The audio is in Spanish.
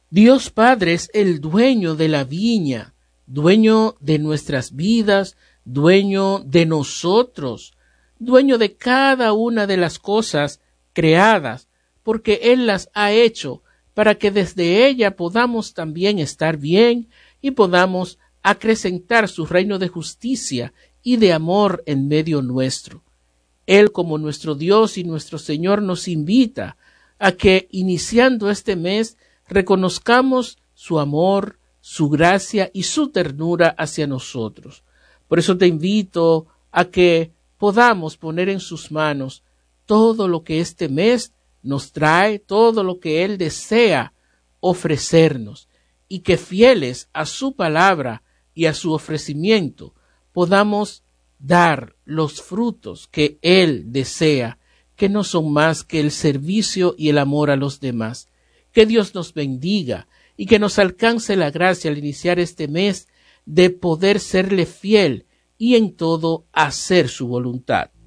Dios Padre es el dueño de la viña, dueño de nuestras vidas, dueño de nosotros, dueño de cada una de las cosas creadas, porque Él las ha hecho para que desde ella podamos también estar bien y podamos acrecentar su reino de justicia y de amor en medio nuestro. Él, como nuestro Dios y nuestro Señor, nos invita a que, iniciando este mes, reconozcamos su amor, su gracia y su ternura hacia nosotros. Por eso te invito a que podamos poner en sus manos todo lo que este mes nos trae, todo lo que Él desea ofrecernos, y que fieles a su palabra y a su ofrecimiento podamos dar los frutos que Él desea, que no son más que el servicio y el amor a los demás. Que Dios nos bendiga y que nos alcance la gracia al iniciar este mes de poder serle fiel y en todo hacer su voluntad.